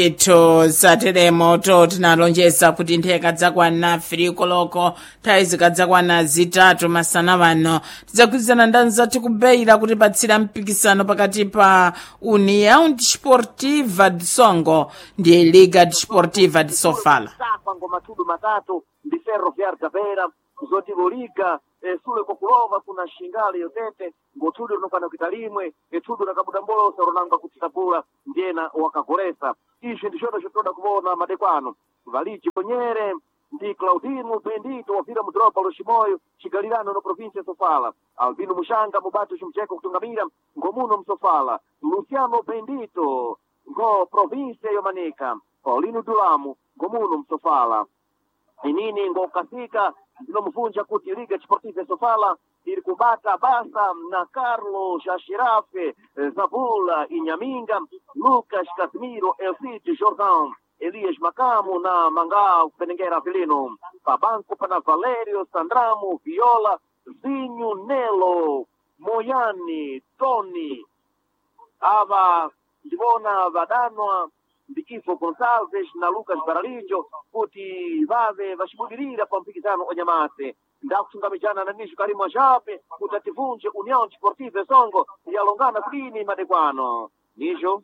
Ito sateremoto tinalonjeza kuti ntheka dzakwana 3 koloko nthawi zikadzakwana zitatu masana wano tidzagwirizana ndi anzathu kubeira kuti patsira mpikisano pakati pa União Desportiva de Songo ndi Liga Desportiva de Sofala. Ngoma tudo matatu ndi Ferroviário da Beira zotivo Liga sule kokulova kuna shingali yotete ngotudo rinokwana kuita limwe etudo nakabudambolosa ronanga kutsitapula ndiyena wakagoresa. Ichi ndichoto chotoda kuona madekwano Valiji Bonyere ndi Claudino Bendito wafira mudropa Lushimoyo chigalirano no província Sofala. Albino Mushanga mubatu chumcheko kutungamira ngomuno msofala. Luciano Bendito ngo província yomanika. Paulino Dulamu ngomuno msofala. Inini ngo kasika zinomuvunja kuti Liga Desportiva Sofala iri kubata basa na Carlos Ashirafe, Zabula Inyaminga, Lucas Casimiro, Elcide Jordão, Elias Macamu na Mangá Penenguera Avelino, Pabanco pana Valério Sandramo, Viola, Zinho Nelo, Moyani, Tony, Ava Livona Vadanwa, Bikifo Gonçalves na Lucas Baralijo kuti vave vachibudirira pa mpikisano onyamase ndakutungamijana na Nisho Karimu Ajape kuti ativunje União Desportiva Songo yalongana kulini madekwano Nisho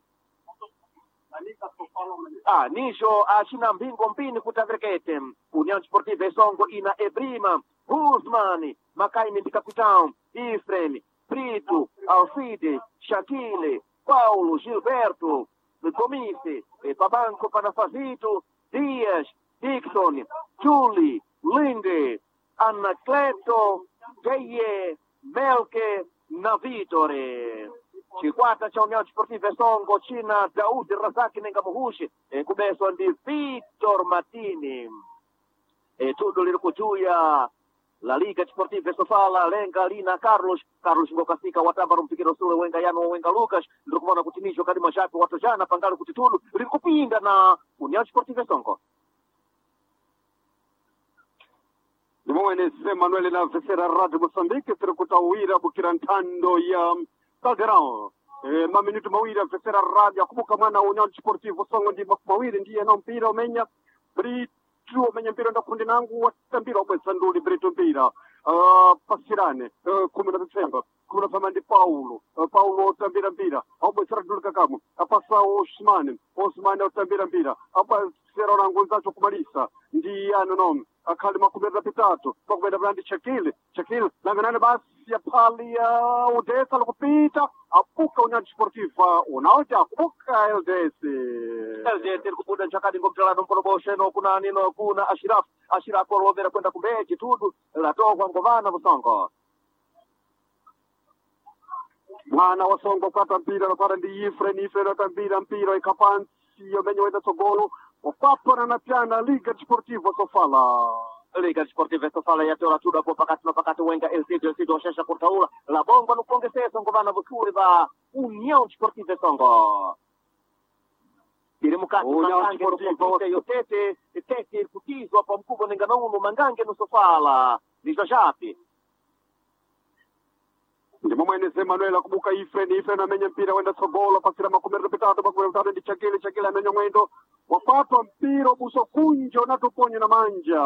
Nisho achina mbingo mpini kuti averekete União Desportiva Songo ina Ebrima Guzmani Makaini ndi Capitão Ifrem Brito Alcide Shakile Paulo Gilberto Comice, Pabanco Panafazito, Dias, Dixon, Julie, Linde, Anacleto, Gaye, Melke, Navitore. Chiquata c'è União Desportiva Songo, Cina, Daud, Razaki, Nengamuhushi, e começo di Vitor Martini. E tutto l'Ircugiuia, la Liga Desportiva Sofala, Lenga, Lina, Carlos Ngokasika, Watamba, Mpikiro Sule, Wenga Yano, Wenga Lucas, Ndukumana Kutinisho, Kadima Japi, Watojana, Pangalo Kutitulu, Rikupinda na União Desportiva Songo. Nimwene Manuel na Vecera Radio Moçambique, Tricutauira, Bukirantando ya Caldeirão. Maminuto Mawira, Vecera Radio, Kumuka Mana, União Desportiva Songo, ndi Mawira, ndiye na mpira umenya, Chuo mwenye mpira ndakundi nangu watambira obwesanduli Brito mpira pasirane kumuna Desemba kumuna famandi Paulo otambira mpira obwesara dulu kakamu apasa Osmane otambira mpira apasera nangu nzacho kumalisa ndi ano akhali makumira pitatu pakubeda brandi Chakile langanane basi ya pali ya udesa lokupita apuka União Desportiva unaoti apuka LDS kubuda nchakadi ngomtalano mporoboshe no kuna nino kuna Ashiraf orovera kwenda kubeji tudu latokwa ngovana Busongo mwana wa Songo kwata mpira napara ndi Ifre natambira mpira ikapansi yomenye wenda sogolo wapapana na piana Liga Desportiva Sofala. Liga Desportiva Sofala yatola tudo hapo pakati wenga LCD washasha kurtaula la bongo nukonge seso ngovana busuri ba União Desportiva Songo. Iri mukati mangange nukonge yotete kutizwa pa mkubwa nengana unu mangange nusofala Nisho Japi. Ndimo mwene Manuel akubuka Ifre na menya mpira wenda sogolo pasira makumira pitatu bakuwa ndi Chakile amenya mwendo wapatwa mpira buso kunjo na tuponyo na manja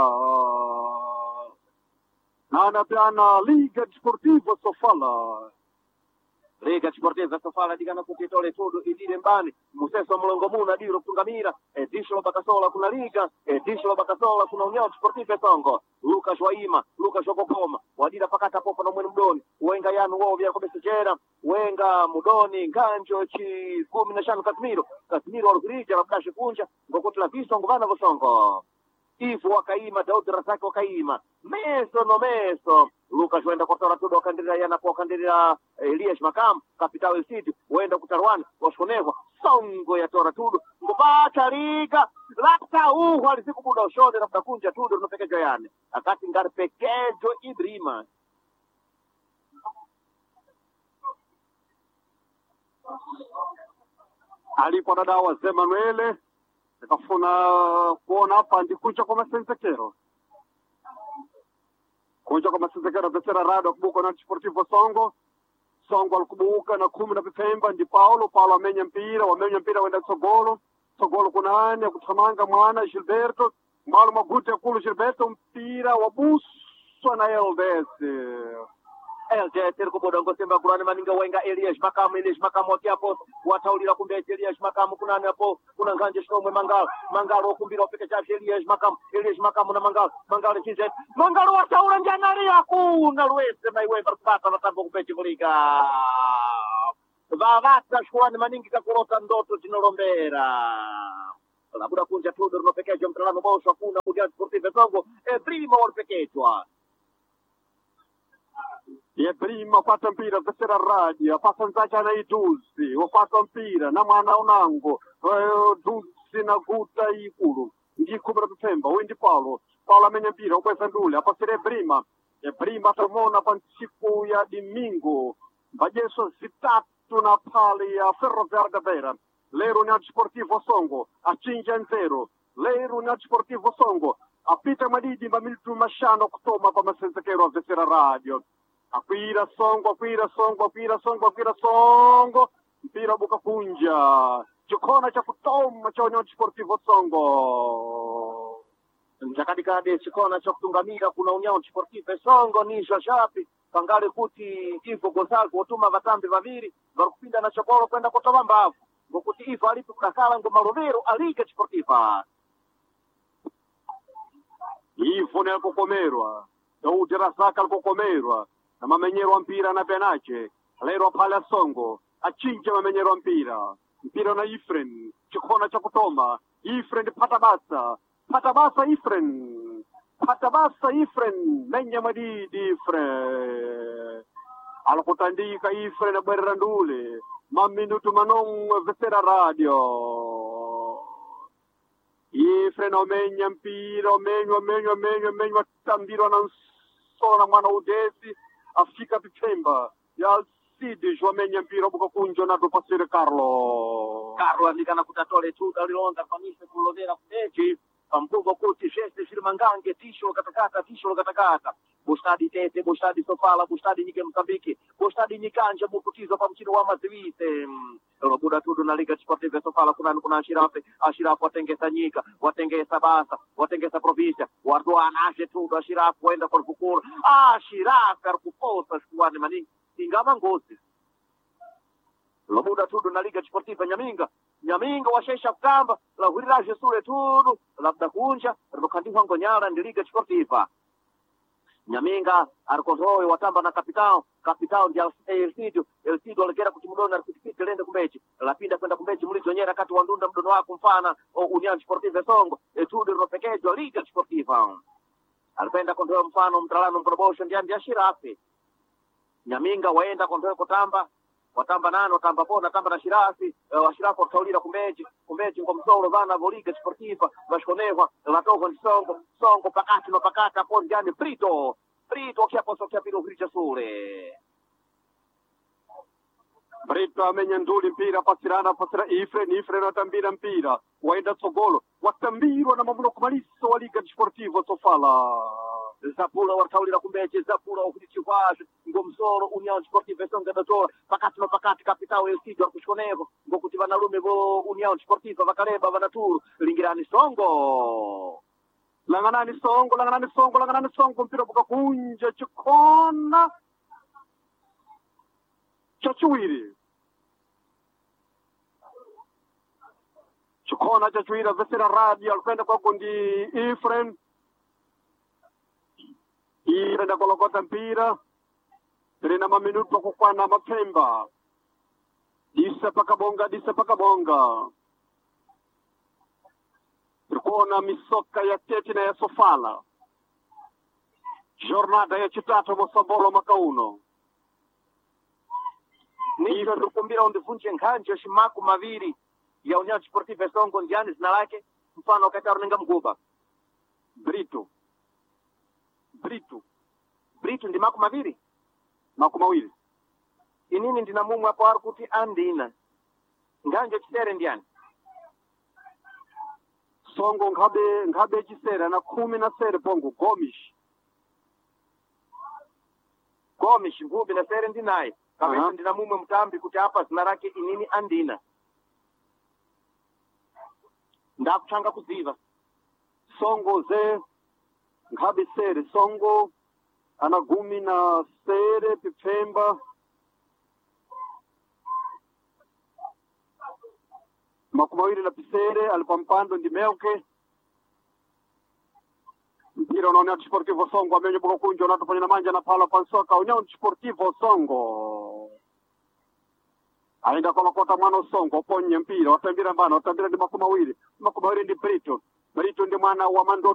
na anapiana Liga Desportiva Sofala. Liga Desportiva Sofala digana kutitole tudo idire mbani museso mlongo muna diro kutungamira disho bakasola kuna Liga disho bakasola kuna União Desportiva Songo. Lucas Waima Lucas Okokoma wadira pakata popo na mwene mdoni wenga yanu wao vya kubesejera wenga mudoni nganjo chi 15 Casimiro alukirija wakashi kunja ngokotla viso nguvana Busongo. Ifu wakaima Daud Razaki wakaima meso Lucas wenda kotora tudo wakandira yana kwa wakandira Elias Makam Capital Elcide wenda kutarwana washonewa Songo ya tora tudo ngopata Liga lata alizikubuda ushode na kunja tudo nopekejo yani akati ngari pekejo Ibrima alipo dada wa Manuel nikafuna kuona hapa ndikunja kwa masenzekero Vecera Radio kubuka na Desportivo Songo alikubuka na 10 Pemba ndi Paulo amenya mpira wenda sogolo tsogolo kunani akuthamanga mwana Gilberto malo maguti akulu Gilberto mpira wabuswa na LDS tiri kubodongo semba kurani maninga wenga Elias Makamu akiapo wataulira kumbeti Elias Makamu kunani apo kuna nganje shinomwe Mangalo okumbira opeke chafi Elias Makamu na Mangalo chinze Mangalo wataula njanari yakuna lwese maiwe parpata vatambo kupeti kulika vavata shwani maningi kakulota ndoto tinolombera labuda kunja tudo rinopekejo mtalano bosho akuna União Desportiva Songo prima walipekechwa prima pata mpira vesera radio pasa nzacha na iduzi wapata mpira na mwana unango duzi na guta ikulu ndikubra mpemba wendi Paulo amenya mpira ubweza ndule apasire prima tomona pa ntsiku ya domingo mbajeso zitatu na pali ya Ferroviário da Beira lero União Desportiva Songo achinja nzero lero União Desportiva Songo apita madidi mbamilitu mashano kutoma pa masenzekero vesera radio akwira songo mpira buka kunja chikona cha kutoma cha União Desportiva Songo njakadikade chikona cha kutungamira kuna União Desportiva Songo ni jajapi pangale kuti Ivo Gonçalves otuma vatambi vaviri varikupinda na chokolo kwenda kutoma mbavu ngokuti Ivo alipo kudakala ngomalovero aliga Desportiva Ivo ne alikokomerwa Daudi Razaka alikokomerwa na mamenyero wa mpira na penache lero pala Songo achinja mamenyero wa mpira na Ifren chikona cha kutoma Ifren patabasa Ifren menya madidi Ifren alakutandika Ifren na bwerera ndule maminutu manong vesera radio Ifren omenya mpira omenywa tambiro na nsona mwana udesi afika Pipemba ya Alcide Joamenya mpira buka kunjo na dopasire Carlo alikana kutatole tuda lilonda kwamise kulodera kudeji pamkuvo kuti jeste shirimangange tisho katakata bostadi tete bostadi Sofala bostadi Nyike Msambiki bostadi Nyikanja mukutizo pa mchino wa maziwite lobuda tudo na Liga Desportiva Sofala kuna Ashirafu watengesa Nyika watengesa Basa watengesa província wardoana ashe tudo Ashirafu wenda kwa kukura Ashirafu karkuposa shkuwane maningi ingama ngozi lobuda tudo na Liga Desportiva Nyaminga washesha kukamba la huriraje sule tudo labda kunja rukandihwa ngonyala ndi Liga Desportiva Nyaminga arikozoe watamba na kapitao ndia Elcido alegera kuti mudona arikutipite lende kumbechi lapinda kwenda kumbechi mulizo nyera kati wandunda mdono wako mfana União Desportiva Songo tudo ropekejo Liga Desportiva alipenda kondoa mfano mtalano mprobosho ndia Shirafi Nyaminga waenda kondoe kutamba watamba nano watamba pona watamba na Shirafi Shirafi wataulira kumbechi ngomsolo vana Liga Desportiva vashkonehwa latoho ni Songo pakati hapo ndiani Brito kia pilo hiricha sule Brito amenya nduli mpira pasira Ifren watambira mpira waenda tsogolo watambirwa na mamuno kumaliso wa Liga Desportiva Sofala Zapula wataulira kumbeche Zapula ukulichikwasho ngomsolo União Desportiva Songo datora pakati kapitao Elcido akushkonevo ngokuti vanalume vo União Desportiva vakaleba vanaturu lingirani Songo langanani songo mpira buka kunja chikona chachuiri vesera radio alkwenda kwa kundi Ifren irenda kolokota mpira rina maminuto kukwana mapemba disa pakabonga Rikona misoka ya teti na ya Sofala jornada ya chitatu Mosambolo makauno nisho rukumbira undivunje nkanje shimaku maviri ya União Desportiva Songo ndiani zina lake mfano wakati aruninga mguba Brito ndi maku mawiri inini ndina mumu hapo harukuti andina nkanje chisere ndiani Songo ngabe chisera na 10 na sere pongo Gomish ngubi na sere ndinaye kabisa ndina mumwe mtambi kuti hapa zina lake inini andina ndakuchanga kuziva Songo ze Ngabi Sere Songo Anagumi na Sere Pipemba Makumawiri na Pisere Alipampando Ndimeuke mpira unaonea Desportivo Songo amenye buka kunjo na tufanya na manja na pala pansoka Union Desportivo Songo aenda kwa makota mwana Songo ponye mpira watambira mbana watambira ndi Makumawiri ndi Brito ndi mwana wa Mando